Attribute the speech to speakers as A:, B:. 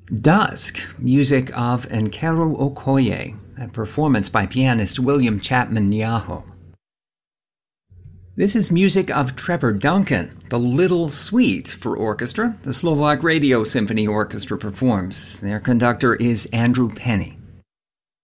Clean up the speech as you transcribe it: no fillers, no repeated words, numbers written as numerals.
A: Dusk, music of Nkeru Okoye, a performance by pianist William Chapman Nyaho. This is music of Trevor Duncan, The Little Suite for orchestra. The Slovak Radio Symphony Orchestra performs. Their conductor is Andrew Penny.